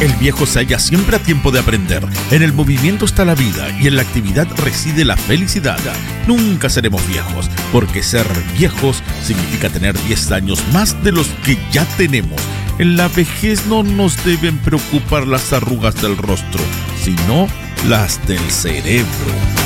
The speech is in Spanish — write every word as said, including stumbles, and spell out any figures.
El viejo se halla siempre a tiempo de aprender. En el movimiento está la vida y en la actividad reside la felicidad. Nunca seremos viejos, porque ser viejos significa tener diez años más de los que ya tenemos. En la vejez no nos deben preocupar las arrugas del rostro, sino las del cerebro.